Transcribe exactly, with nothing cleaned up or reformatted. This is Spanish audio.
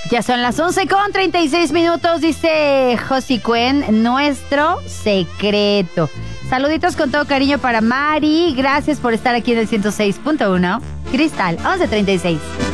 Ya son las once con treinta y seis minutos, dice Josie Cuen, nuestro secreto. Saluditos con todo cariño para Mari. Gracias por estar aquí en el ciento seis punto uno. Cristal, once treinta y seis.